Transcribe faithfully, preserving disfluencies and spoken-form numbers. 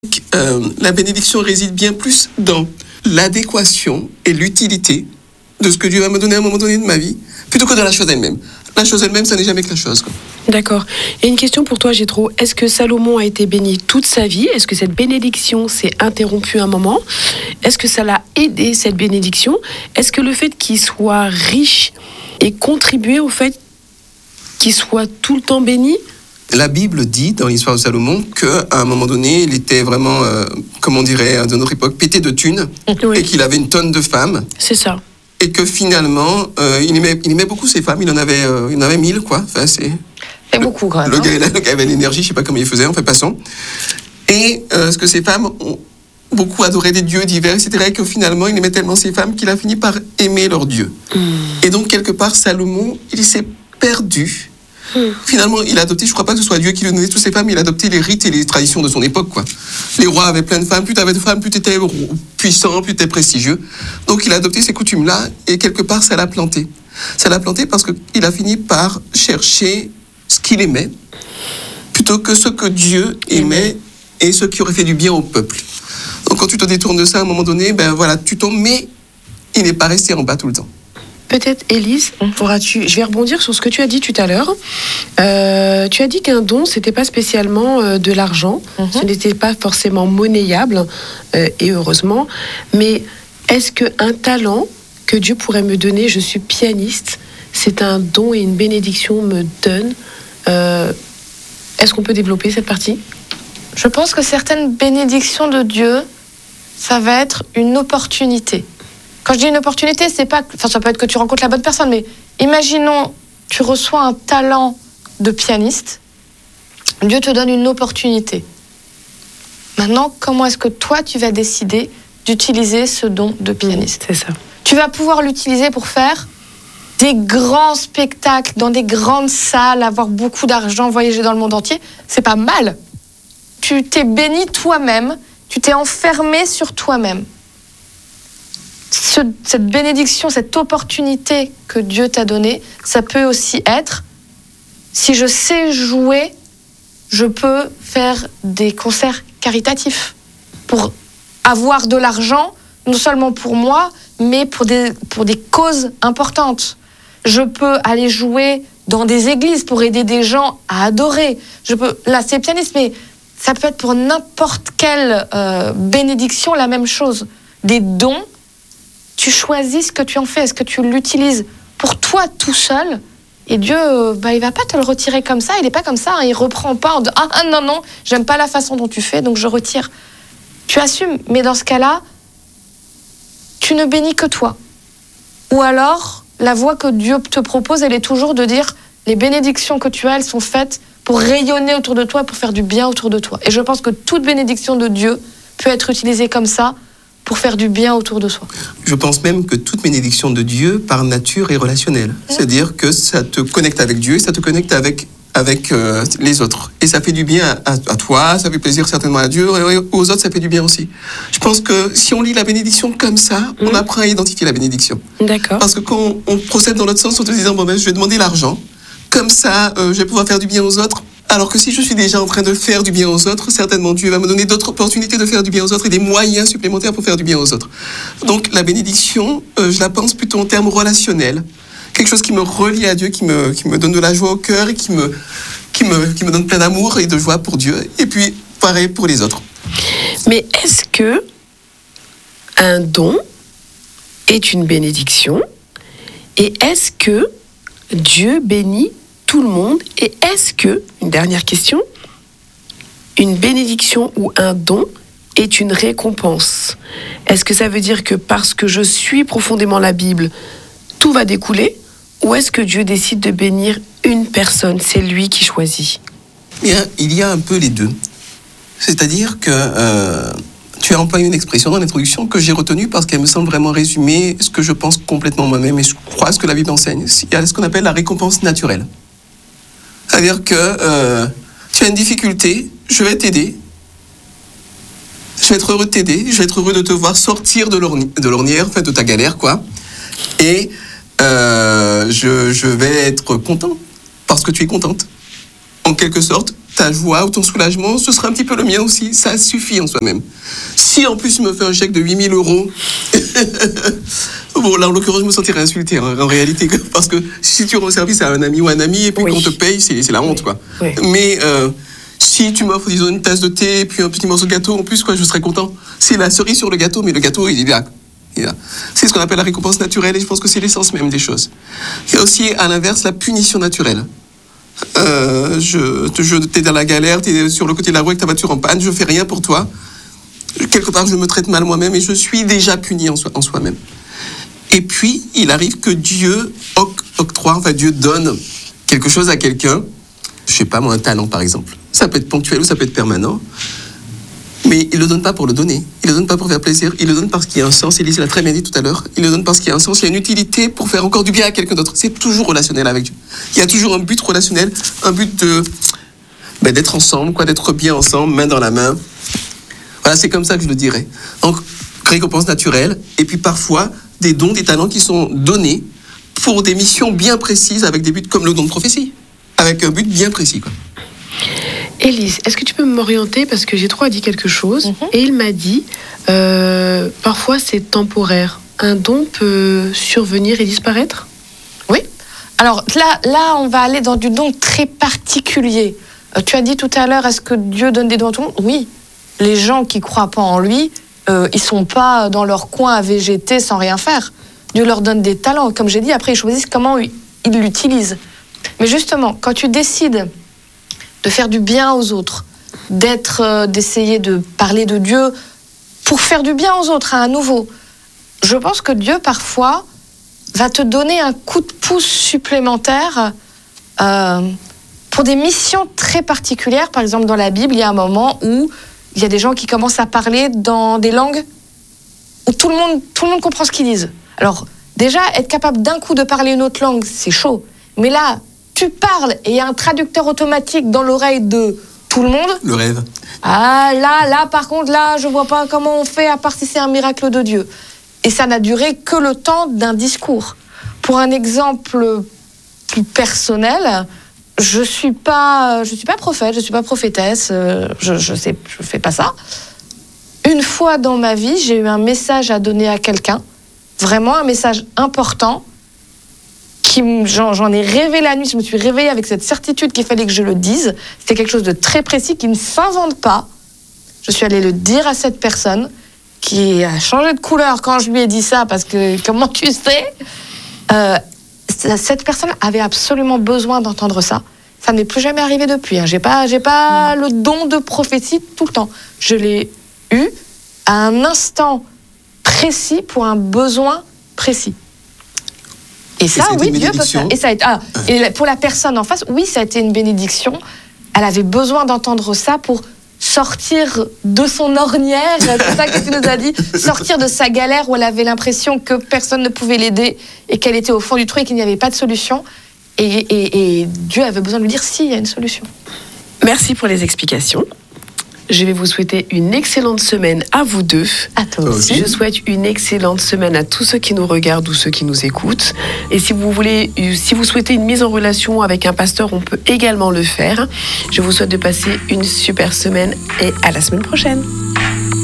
Euh, la bénédiction réside bien plus dans l'adéquation et l'utilité de ce que Dieu va me donner à un moment donné de ma vie, plutôt que dans la chose elle-même. La chose elle-même, ça n'est jamais que la chose, quoi. D'accord. Et une question pour toi, Jétro. Est-ce que Salomon a été béni toute sa vie? Est-ce que cette bénédiction s'est interrompue un moment? Est-ce que ça l'a aidé, cette bénédiction? Est-ce que le fait qu'il soit riche ait contribué au fait qu'il soit tout le temps béni? La Bible dit, dans l'histoire de Salomon, qu'à un moment donné, il était vraiment, euh, comme on dirait de notre époque, pété de thunes, oui. Et qu'il avait une tonne de femmes. C'est ça. Et que finalement, euh, il, aimait, il aimait beaucoup ses femmes, il en avait, euh, il en avait mille, quoi. Enfin, c'est... C'est beaucoup, quand même. Le gars, le gars avait l'énergie, je sais pas comment il faisait, en fait, passons. Et euh, ce que ces femmes ont beaucoup adoré des dieux divers, et cetera, et que finalement, il aimait tellement ces femmes qu'il a fini par aimer leurs dieux. Mm. Et donc, quelque part, Salomon, il s'est perdu. Mm. Finalement, il a adopté, je crois pas que ce soit Dieu qui lui donnait toutes ces femmes, il a adopté les rites et les traditions de son époque, quoi. Les rois avaient plein de femmes, plus tu avais de femmes, plus tu étais puissant, plus tu étais prestigieux. Donc, il a adopté ces coutumes-là, et quelque part, ça l'a planté. Ça l'a planté parce qu'il a fini par chercher ce qu'il aimait, plutôt que ce que Dieu aimait et ce qui aurait fait du bien au peuple. Donc quand tu te détournes de ça, à un moment donné, ben voilà, tu tombes, mais il n'est pas resté en bas tout le temps. Peut-être, Élise, pourras-tu... Je vais rebondir sur ce que tu as dit tout à l'heure. Euh, tu as dit qu'un don, c'était pas spécialement euh, de l'argent, mm-hmm. Ce n'était pas forcément monnayable, euh, et heureusement, mais est-ce qu'un talent que Dieu pourrait me donner, je suis pianiste, c'est un don et une bénédiction me donne. Euh, est-ce qu'on peut développer cette partie? Je pense que certaines bénédictions de Dieu, ça va être une opportunité. Quand je dis une opportunité, c'est pas, enfin, ça peut être que tu rencontres la bonne personne, mais imaginons, tu reçois un talent de pianiste, Dieu te donne une opportunité. Maintenant, comment est-ce que toi, tu vas décider d'utiliser ce don de pianiste? C'est ça. Tu vas pouvoir l'utiliser pour faire des grands spectacles dans des grandes salles, avoir beaucoup d'argent, voyager dans le monde entier, c'est pas mal. Tu t'es béni toi-même, tu t'es enfermé sur toi-même. Ce, cette bénédiction, cette opportunité que Dieu t'a donnée, ça peut aussi être, si je sais jouer, je peux faire des concerts caritatifs pour avoir de l'argent, non seulement pour moi, mais pour des, pour des causes importantes. Je peux aller jouer dans des églises pour aider des gens à adorer. Je peux, là, c'est pianiste, mais ça peut être pour n'importe quelle euh, bénédiction la même chose. Des dons, tu choisis ce que tu en fais. Est-ce que tu l'utilises pour toi tout seul? Et Dieu, euh, bah, il va pas te le retirer comme ça. Il n'est pas comme ça. Hein, il reprend pas en disant ah, ah non, non, j'aime pas la façon dont tu fais, donc je retire. Tu assumes. Mais dans ce cas-là, tu ne bénis que toi. Ou alors, la voie que Dieu te propose, elle est toujours de dire les bénédictions que tu as, elles sont faites pour rayonner autour de toi, pour faire du bien autour de toi. Et je pense que toute bénédiction de Dieu peut être utilisée comme ça pour faire du bien autour de soi. Je pense même que toute bénédiction de Dieu, par nature, est relationnelle. Mmh. C'est-à-dire que ça te connecte avec Dieu et ça te connecte avec, avec euh, les autres. Et ça fait du bien à, à toi, ça fait plaisir certainement à Dieu, et aux autres, ça fait du bien aussi. Je pense que si on lit la bénédiction comme ça, mmh. on apprend à identifier la bénédiction. D'accord. Parce que quand on, on procède dans l'autre sens, en te disant, bon ben, je vais demander l'argent, comme ça, euh, je vais pouvoir faire du bien aux autres. Alors que si je suis déjà en train de faire du bien aux autres, certainement Dieu va me donner d'autres opportunités de faire du bien aux autres et des moyens supplémentaires pour faire du bien aux autres. Donc la bénédiction, euh, je la pense plutôt en termes relationnels. Quelque chose qui me relie à Dieu, qui me, qui me donne de la joie au cœur et qui me, qui me, qui me donne plein d'amour et de joie pour Dieu. Et puis, pareil pour les autres. Mais est-ce que un don est une bénédiction? Et est-ce que Dieu bénit tout le monde? Et est-ce que, une dernière question, une bénédiction ou un don est une récompense? Est-ce que ça veut dire que parce que je suis profondément la Bible, tout va découler? Ou est-ce que Dieu décide de bénir une personne? C'est lui qui choisit. Bien, il y a un peu les deux. C'est-à-dire que euh, tu as employé une expression dans l'introduction que j'ai retenue parce qu'elle me semble vraiment résumer ce que je pense complètement moi-même et je crois ce que la Bible enseigne. Il y a ce qu'on appelle la récompense naturelle. C'est-à-dire que euh, tu as une difficulté, je vais t'aider, je vais être heureux de t'aider, je vais être heureux de te voir sortir de, l'orni- de l'ornière, enfin de ta galère, quoi. Et euh, je, je vais être content parce que tu es contente. En quelque sorte, ta joie ou ton soulagement, ce sera un petit peu le mien aussi. Ça suffit en soi-même. Si en plus tu me fais un chèque de huit mille euros, bon là en l'occurrence je me sentirais insulté hein, en réalité, parce que si tu rends service à un ami ou un ami et puis Oui. qu'on te paye, c'est, c'est la honte quoi. Oui. Mais euh, si tu m'offres disons une tasse de thé et puis un petit morceau de gâteau en plus, quoi, je serais content. C'est la cerise sur le gâteau, mais le gâteau il est là. Il est là. C'est ce qu'on appelle la récompense naturelle et je pense que c'est l'essence même des choses. Il y a aussi à l'inverse la punition naturelle. Euh, je, je, t'es dans la galère, t'es sur le côté de la roue avec ta voiture en panne, je fais rien pour toi. Quelque part, je me traite mal moi-même et je suis déjà puni en, soi, en soi-même. Et puis, il arrive que Dieu octroie, enfin Dieu donne quelque chose à quelqu'un. Je sais pas moi, un talent par exemple. Ça peut être ponctuel ou ça peut être permanent. Mais il ne le donne pas pour le donner. Il ne le donne pas pour faire plaisir. Il le donne parce qu'il y a un sens. Élise l'a très bien dit tout à l'heure. Il le donne parce qu'il y a un sens. Il y a une utilité pour faire encore du bien à quelqu'un d'autre. C'est toujours relationnel avec Dieu. Il y a toujours un but relationnel, un but de, ben, d'être ensemble, quoi, d'être bien ensemble, main dans la main. Voilà, c'est comme ça que je le dirais. Donc, récompense naturelle. Et puis parfois, des dons, des talents qui sont donnés pour des missions bien précises avec des buts comme le don de prophétie. Avec un but bien précis, quoi. Élise, est-ce que tu peux m'orienter parce que j'ai trop dit quelque chose Mhm. et il m'a dit euh, parfois c'est temporaire. Un don peut survenir et disparaître. Oui. Alors là, là, on va aller dans du don très particulier. Euh, tu as dit tout à l'heure, est-ce que Dieu donne des dons à tout le monde ? Oui. Les gens qui croient pas en lui, euh, ils sont pas dans leur coin à végéter sans rien faire. Dieu leur donne des talents. Comme j'ai dit, après, ils choisissent comment ils ils l'utilisent. Mais justement, quand tu décides de faire du bien aux autres, d'être, euh, d'essayer de parler de Dieu pour faire du bien aux autres, à un nouveau, je pense que Dieu, parfois, va te donner un coup de pouce supplémentaire euh, pour des missions très particulières. Par exemple, dans la Bible, il y a un moment où il y a des gens qui commencent à parler dans des langues où tout le monde, tout le monde comprend ce qu'ils disent. Alors, déjà, être capable d'un coup de parler une autre langue, c'est chaud. Mais là, tu parles et il y a un traducteur automatique dans l'oreille de tout le monde. Le rêve. Ah, là, là, par contre, là, je vois pas comment on fait, à part si c'est un miracle de Dieu. Et ça n'a duré que le temps d'un discours. Pour un exemple plus personnel, je suis pas, je suis pas prophète, je suis pas prophétesse, euh, je, je sais, je fais pas ça. Une fois dans ma vie, j'ai eu un message à donner à quelqu'un, vraiment un message important, qui, j'en, j'en ai rêvé la nuit, je me suis réveillée avec cette certitude qu'il fallait que je le dise. C'était quelque chose de très précis qui ne s'invente pas. Je suis allée le dire à cette personne qui a changé de couleur quand je lui ai dit ça, parce que comment tu sais euh, cette personne avait absolument besoin d'entendre ça. Ça n'est plus jamais arrivé depuis. Hein. J'ai pas, j'ai pas le don de prophétie tout le temps. Je l'ai eu à un instant précis pour un besoin précis. Et ça, ça a été oui, une Dieu peut bénédiction. faire. Et ça a été, ah, et la- pour la personne en face, oui, ça a été une bénédiction. Elle avait besoin d'entendre ça pour sortir de son ornière, c'est ça que tu nous as dit, sortir de sa galère où elle avait l'impression que personne ne pouvait l'aider et qu'elle était au fond du trou et qu'il n'y avait pas de solution. Et, et, et Dieu avait besoin de lui dire si, il y a une solution. Merci pour les explications. Je vais vous souhaiter une excellente semaine à vous deux. À toi Toi aussi. aussi. Je souhaite une excellente semaine à tous ceux qui nous regardent ou ceux qui nous écoutent. Et si vous voulez, si vous souhaitez une mise en relation avec un pasteur, on peut également le faire. Je vous souhaite de passer une super semaine et à la semaine prochaine.